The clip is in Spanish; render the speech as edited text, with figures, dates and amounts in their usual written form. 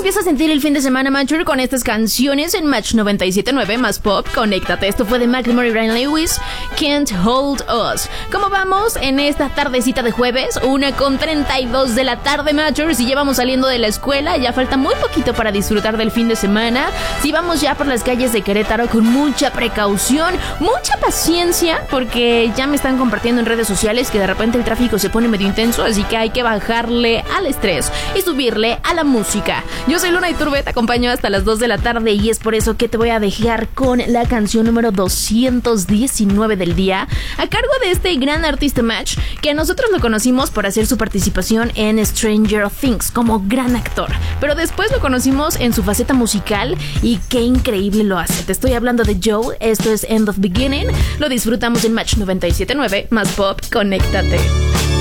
empieza a sentir el fin de semana, Matcher, con estas canciones en Match 97.9 más Pop. Conéctate. Esto fue de Macklemore y Brian Lewis, Can't Hold Us. ¿Cómo vamos en esta tardecita de jueves? 1:32 de la tarde, Matcher. Si ya vamos saliendo de la escuela, ya falta muy poquito para disfrutar del fin de semana. Si vamos ya por las calles de Querétaro con mucha precaución, mucha paciencia, porque ya me están compartiendo en redes sociales que de repente el tráfico se pone medio intenso, así que hay que bajarle al estrés y subirle a la música. Yo soy Luna Iturbe, te acompaño hasta las 2 de la tarde y es por eso que te voy a dejar con la canción número 219 del día, a cargo de este gran artista Match, que nosotros lo conocimos por hacer su participación en Stranger Things como gran actor, pero después lo conocimos en su faceta musical y qué increíble lo hace. Te estoy hablando de Joe, esto es End of Beginning, lo disfrutamos en Match 97.9 más Pop. Conéctate.